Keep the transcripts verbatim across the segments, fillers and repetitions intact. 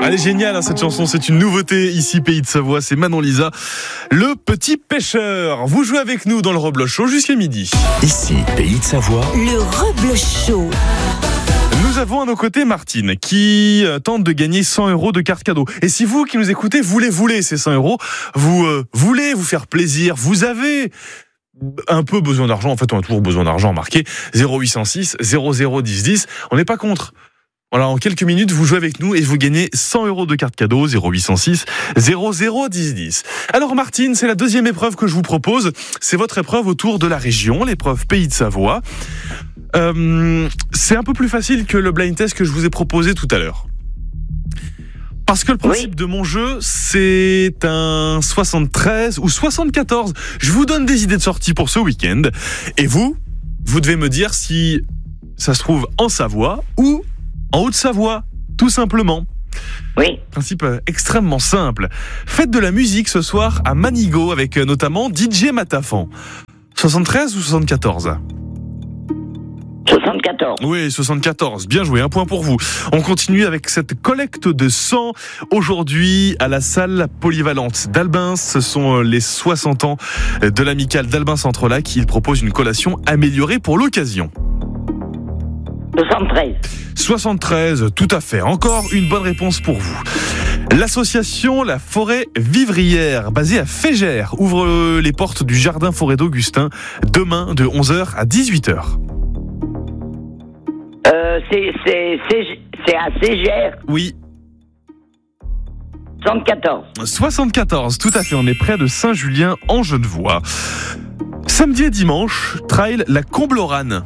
Elle est géniale hein, cette chanson, c'est une nouveauté ici Pays de Savoie, c'est Manon Lisa, le petit pêcheur. Vous jouez avec nous dans le Rebloch Show jusqu'à midi. Ici Pays de Savoie, le Rebloch Show. Nous avons à nos côtés Martine qui euh, tente de gagner cent euros de carte cadeau. Et si vous qui nous écoutez voulez voulez ces cent euros, vous euh, voulez vous faire plaisir, vous avez un peu besoin d'argent, en fait on a toujours besoin d'argent, marqué zéro huit cent six zéro zéro dix dix, on n'est pas contre. Voilà, en quelques minutes, vous jouez avec nous et vous gagnez cent euros de carte cadeau, zéro huit cent six zéro zéro dix dix. Alors Martine, c'est la deuxième épreuve que je vous propose. C'est votre épreuve autour de la région, l'épreuve Pays de Savoie. Euh, c'est un peu plus facile que le blind test que je vous ai proposé tout à l'heure. Parce que le principe oui. de mon jeu, c'est un soixante-treize ou soixante-quatorze. Je vous donne des idées de sortie pour ce week-end. Et vous, vous devez me dire si ça se trouve en Savoie ou en Haute-Savoie, tout simplement. Oui. Principe extrêmement simple. Faites de la musique ce soir à Manigo avec notamment D J Matafan. soixante-treize ou soixante-quatorze ? soixante-quatorze. Oui, soixante-quatorze. Bien joué, un point pour vous. On continue avec cette collecte de sang aujourd'hui à la salle polyvalente d'Albins. Ce sont les soixante ans de l'amicale d'Albins-Centre-Lac. Ils proposent une collation améliorée pour l'occasion. soixante-treize. soixante-treize, tout à fait. Encore une bonne réponse pour vous. L'association La Forêt Vivrière, basée à Fégère, ouvre les portes du jardin forêt d'Augustin demain de onze heures à dix-huit heures. Euh, c'est, c'est, c'est, c'est à Ségère. Oui. soixante-quatorze. soixante-quatorze, tout à fait. On est près de Saint-Julien en Genevois. Samedi et dimanche, trail la Combloran.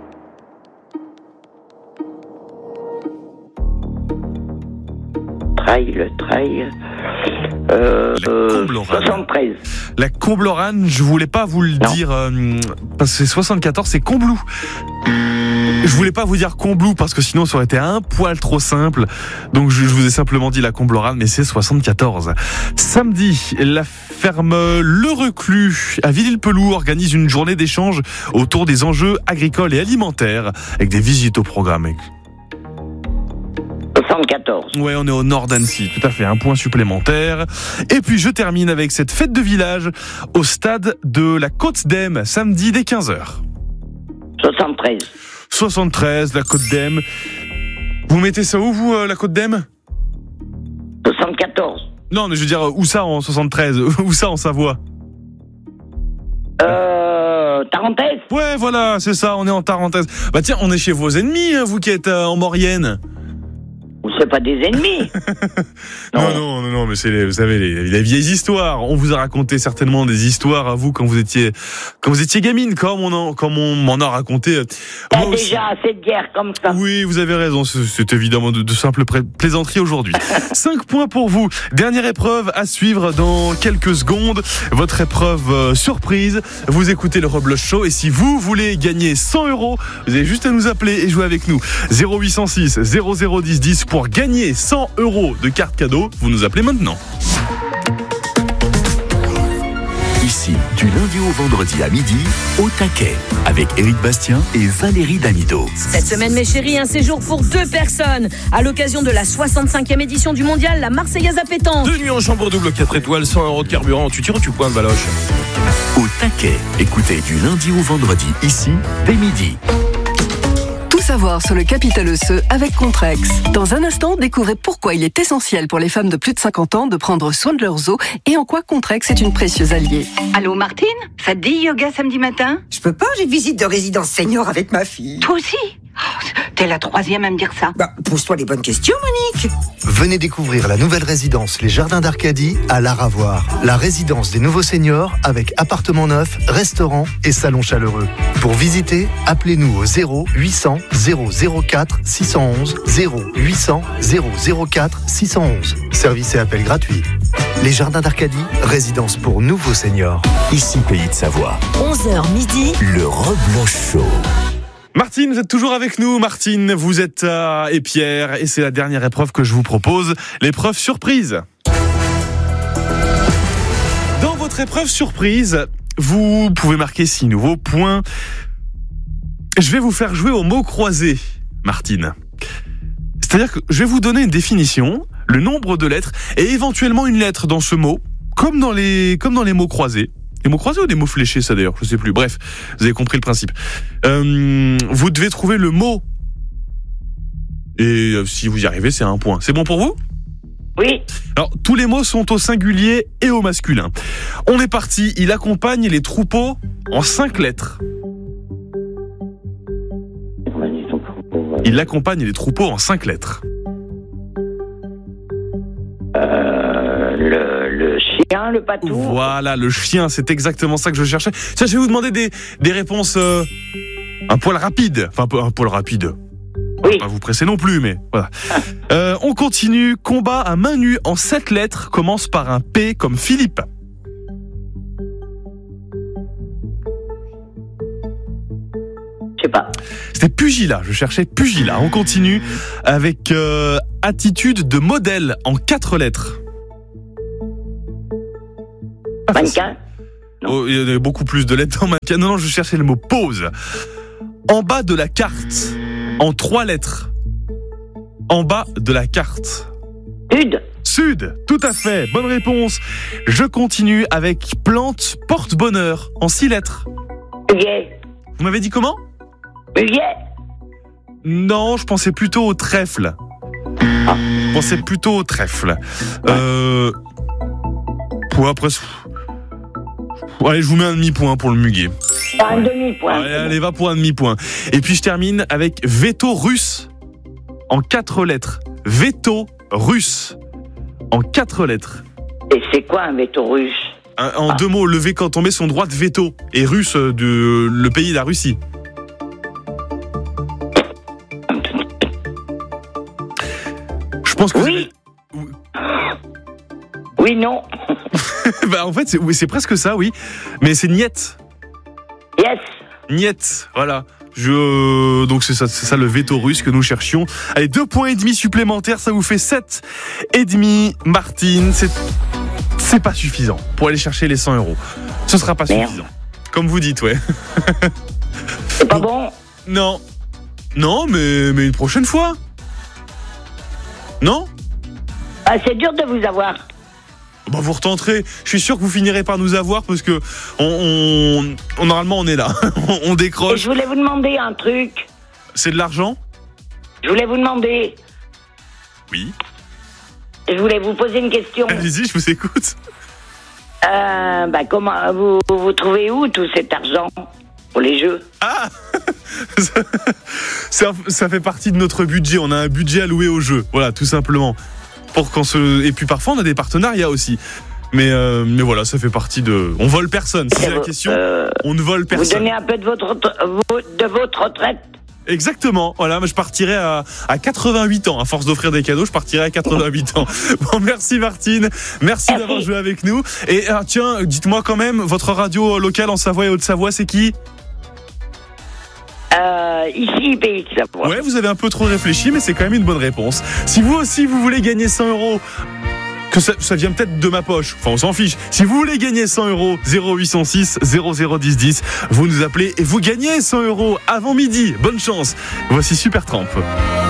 Trail, le trail. Euh, la soixante-treize. La Combloran, je voulais pas vous le non. dire euh, parce que c'est soixante-quatorze, c'est Combloux. Je voulais pas vous dire Combloux parce que sinon ça aurait été un poil trop simple. Donc je, je vous ai simplement dit la Combloran, mais c'est soixante-quatorze. Samedi, la ferme Le Reclus à Villers-le-Peloux organise une journée d'échange autour des enjeux agricoles et alimentaires avec des visites au programme. soixante-quatorze. Ouais, on est au nord d'Annecy, tout à fait, un point supplémentaire. Et puis je termine avec cette fête de village au stade de la Côte d'Em, samedi dès quinze heures. soixante-treize. soixante-treize, la Côte d'Em. Vous mettez ça où, vous, euh, la Côte d'Em ? soixante-quatorze. Non, mais je veux dire, où ça en soixante-treize ? Où ça en Savoie ? Euh... Tarentaise ? Ouais, voilà, c'est ça, on est en Tarentaise. Bah tiens, on est chez vos ennemis, vous qui êtes euh, en Maurienne. Ou c'est pas des ennemis. non. non, non, non, non, mais c'est les, vous savez, les, les vieilles histoires. On vous a raconté certainement des histoires à vous quand vous étiez, quand vous étiez gamine, comme on en, comme on m'en a raconté. Il y a déjà assez de guerre comme ça. Oui, vous avez raison. C'est, c'est évidemment de, de simples plaisanteries aujourd'hui. Cinq points pour vous. Dernière épreuve à suivre dans quelques secondes. Votre épreuve euh, surprise. Vous écoutez le Rebloch Show et si vous voulez gagner cent euros, vous avez juste à nous appeler et jouer avec nous. zéro huit cent six zéro zéro dix dix pour gagner cent euros de carte cadeau. Vous nous appelez maintenant. Ici, du lundi au vendredi à midi, au taquet, avec Éric Bastien et Valérie Damido. Cette semaine, mes chéris, un séjour pour deux personnes à l'occasion de la soixante-cinquième édition du mondial, la Marseillaise à pétanque. Deux nuits en chambre double, quatre étoiles, cent euros de carburant. Tu tires ou tu pointes, Valoche ? Au taquet, écoutez du lundi au vendredi, ici, dès midi. Tout savoir sur le capital osseux avec Contrex. Dans un instant, découvrez pourquoi il est essentiel pour les femmes de plus de cinquante ans de prendre soin de leurs os et en quoi Contrex est une précieuse alliée. Allô Martine, ça te dit yoga samedi matin ? Je peux pas, j'ai visite de résidence senior avec ma fille. Toi aussi ? Oh, t'es la troisième à me dire ça. Bah, pose-toi les bonnes questions, Monique. Venez découvrir la nouvelle résidence Les Jardins d'Arcadie à Laravoir. La résidence des nouveaux seniors avec appartement neuf, restaurant et salon chaleureux. Pour visiter, appelez-nous au zéro huit cents zéro zéro quatre six cent onze, zéro huit cents zéro zéro quatre six cent onze. Service et appel gratuit. Les Jardins d'Arcadie, résidence pour nouveaux seniors. Ici, Pays de Savoie. onze heures midi. Le Rebloch Show. Martine, vous êtes toujours avec nous. Martine, vous êtes à Épierre et c'est la dernière épreuve que je vous propose, l'épreuve surprise. Dans votre épreuve surprise, vous pouvez marquer six nouveaux points. Je vais vous faire jouer au mot croisé, Martine. C'est-à-dire que je vais vous donner une définition, le nombre de lettres et éventuellement une lettre dans ce mot, comme dans les, comme dans les mots croisés. Les mots croisés ou des mots fléchés, ça d'ailleurs, je sais plus. Bref, vous avez compris le principe. Euh, vous devez trouver le mot. Et si vous y arrivez, c'est un point. C'est bon pour vous ? Oui. Alors, tous les mots sont au singulier et au masculin. On est parti, il accompagne les troupeaux en cinq lettres. Il accompagne les troupeaux en cinq lettres. Euh, le, le chien, le patou. Voilà, le chien, c'est exactement ça que je cherchais. Tiens, je vais vous demander des, des réponses euh, un poil rapides. Enfin, un poil rapide. Oui. Pas vous presser non plus, mais voilà. Euh, on continue. Combat à main nue en sept lettres commence par un P comme Philippe. Je sais pas. C'était pugilat, je cherchais pugilat. On continue avec euh, attitude de modèle en quatre lettres. Pas Mannequin. Oh, il y a beaucoup plus de lettres dans mannequin. Non, non, je cherchais le mot pause. En bas de la carte, en trois lettres. En bas de la carte. Sud. Sud, tout à fait, bonne réponse. Je continue avec plante porte-bonheur en six lettres. Muguet. Vous m'avez dit comment ? Muguet. Non, je pensais plutôt au trèfle. Ah. Je pensais plutôt au trèfle. Euh... Pour après... Allez, je vous mets un demi-point pour le muguet. Un demi-point. Allez, allez, va pour un demi-point. Et puis je termine avec veto russe en quatre lettres. Veto russe en quatre lettres. Et c'est quoi un veto russe ? Un, en ah. deux mots, le V quand on met son droit de veto. Et russe, de, le pays de la Russie. Je pense que... Oui. Avez... Oui, non. Bah en fait, c'est, oui, c'est presque ça, oui. Mais c'est niet. Yes. Niet, voilà. Je... Donc c'est ça, c'est ça le veto russe que nous cherchions. Allez, deux points et demi supplémentaires, ça vous fait sept et demi. Martine, c'est... c'est pas suffisant pour aller chercher les cent euros. Ce sera pas Merde. suffisant. Comme vous dites, ouais. C'est pas bon ? Non. Non, mais, mais une prochaine fois. Non ? Ah, c'est dur de vous avoir. Bah vous retenterez. Je suis sûr que vous finirez par nous avoir parce que on, on, on normalement on est là. on, on décroche. Et je voulais vous demander un truc. C'est de l'argent ? Je voulais vous demander. Oui. Je voulais vous poser une question. Allez-y, je vous écoute. Euh, bah comment vous vous trouvez où tout cet argent pour les jeux ? Ah. ça, ça fait partie de notre budget. On a un budget alloué aux jeux. Voilà, tout simplement. Pour qu'on se... Et puis parfois on a des partenariats aussi. Mais, euh, mais voilà, ça fait partie de... On vole personne, c'est la question. Euh, on ne vole personne. Vous donnez un peu de votre, de votre retraite. Exactement, voilà, mais je partirai à, à quatre-vingt-huit ans. À force d'offrir des cadeaux, je partirai à quatre-vingt-huit ans. Bon, merci Martine, merci, merci. d'avoir joué avec nous. Et ah, tiens, dites-moi quand même, votre radio locale en Savoie et Haute-Savoie, c'est qui ? Euh, ici, Pays de Savoie. Ouais, vous avez un peu trop réfléchi, mais c'est quand même une bonne réponse. Si vous aussi, vous voulez gagner cent euros, que ça, ça vient peut-être de ma poche, enfin on s'en fiche. Si vous voulez gagner cent euros, zéro huit cent six zéro zéro dix dix, vous nous appelez et vous gagnez cent euros avant midi. Bonne chance. Voici Supertramp.